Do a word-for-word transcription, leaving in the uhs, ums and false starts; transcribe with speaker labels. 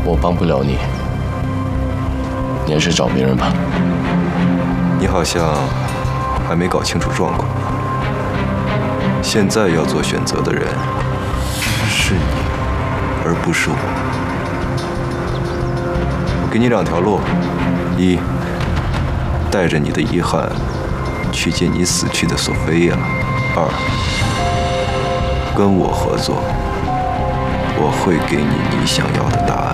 Speaker 1: 我帮不了你，你还是找别人吧。
Speaker 2: 你好像还没搞清楚状况。现在要做选择的人是你，而不是我。我给你两条路：一，带着你的遗憾去见你死去的索菲亚；二，跟我合作，我会给你你想要的答案。